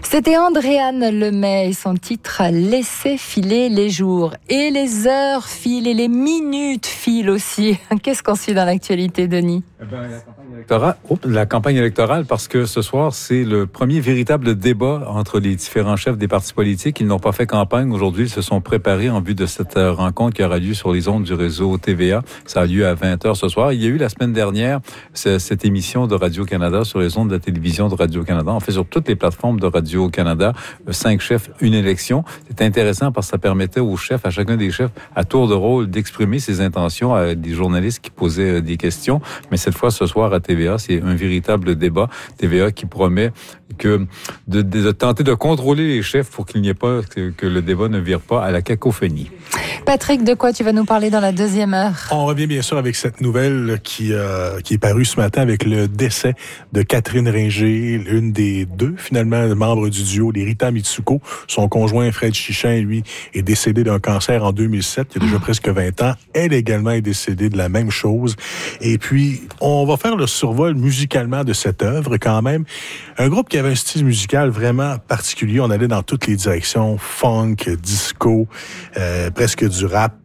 C'était Andréane Lemay et son titre « Laissez filer les jours ». Et les heures filent et les minutes filent aussi. Qu'est-ce qu'on suit dans l'actualité, Denis ? La campagne électorale, parce que ce soir, c'est le premier véritable débat entre les différents chefs des partis politiques. Ils n'ont pas fait campagne. Aujourd'hui, ils se sont préparés en vue de cette rencontre qui aura lieu sur les ondes du réseau TVA. Ça a lieu à 20h ce soir. Il y a eu la semaine dernière cette émission de Radio-Canada sur les ondes de la télévision de Radio-Canada. En fait, sur toutes les plateformes de Radio-Canada, 5 chefs, une élection. C'est intéressant parce que ça permettait aux chefs, à chacun des chefs, à tour de rôle, d'exprimer ses intentions à des journalistes qui posaient des questions. Mais cette fois, ce soir, à TVA, c'est un véritable débat. TVA qui promet de tenter de contrôler les chefs pour qu'il n'y ait pas, que le débat ne vire pas à la cacophonie. Patrick, de quoi tu vas nous parler dans la deuxième heure? On revient bien sûr avec cette nouvelle qui est parue ce matin avec le décès de Catherine Ringer, une des deux, finalement, membres du duo, les Rita Mitsuko. Son conjoint, Fred Chichin, lui, est décédé d'un cancer en 2007, il y a déjà presque 20 ans. Elle également est décédée de la même chose. Et puis, on va faire le survol musicalement de cette œuvre quand même. Un groupe qui avait un style musical vraiment particulier. On allait dans toutes les directions, funk, disco, presque du rap,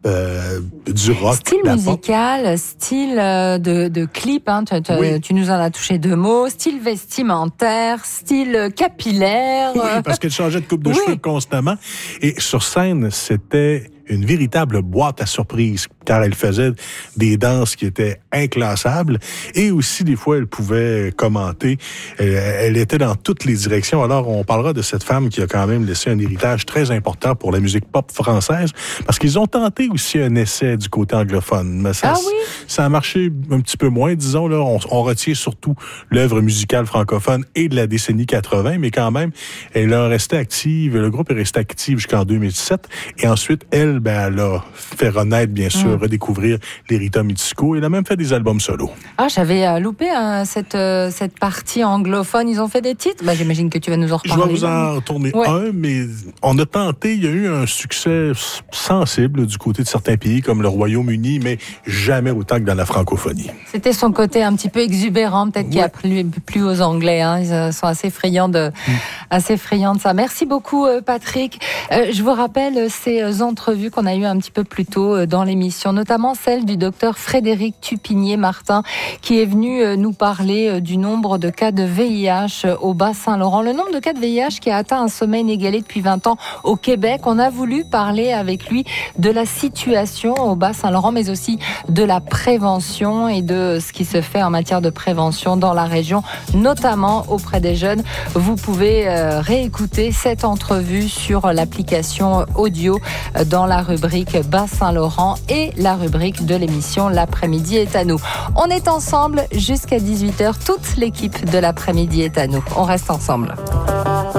du rock. Style musical, style de clip, hein, oui. Tu nous en as touché 2 mots. Style vestimentaire, style capillaire. Oui, parce qu'elle changeait de coupe de cheveux constamment. Et sur scène, c'était une véritable boîte à surprises, car elle faisait des danses qui étaient inclassables et aussi, des fois, elle pouvait commenter. Elle était dans toutes les directions. Alors, on parlera de cette femme qui a quand même laissé un héritage très important pour la musique pop française, parce qu'ils ont tenté aussi un essai du côté anglophone. Mais ça, ça a marché un petit peu moins, disons. Là, on retient surtout l'œuvre musicale francophone et de la décennie 80, mais quand même, elle a resté active. Le groupe est resté actif jusqu'en 2007. Et ensuite, elle a fait renaître, bien sûr, redécouvrir les Rita Mitsuko. Elle a même fait des albums solo. Ah, j'avais loupé cette partie anglophone. Ils ont fait des titres? J'imagine que tu vas nous en reparler. Je vais vous en retourner un, mais on a tenté. Il y a eu un succès sensible du côté de certains pays, comme le Royaume-Uni, mais jamais autant que dans la francophonie. C'était son côté un petit peu exubérant, peut-être, qui a plu aux Anglais. Hein. Ils sont assez friands de ça. Merci beaucoup, Patrick. Je vous rappelle ces entrevues qu'on a eues un petit peu plus tôt dans l'émission, notamment celle du docteur Frédéric Tupinier-Martin, qui est venu nous parler du nombre de cas de VIH au Bas-Saint-Laurent. Le nombre de cas de VIH qui a atteint un sommet inégalé depuis 20 ans au Québec. On a voulu parler avec lui de la situation au Bas-Saint-Laurent, mais aussi de la prévention et de ce qui se fait en matière de prévention dans la région, notamment auprès des jeunes. Vous pouvez réécouter cette entrevue sur l'application audio dans la rubrique Bas-Saint-Laurent et la rubrique de l'émission L'après-midi est à nous. On est ensemble jusqu'à 18h, toute l'équipe de L'après-midi est à nous. On reste ensemble.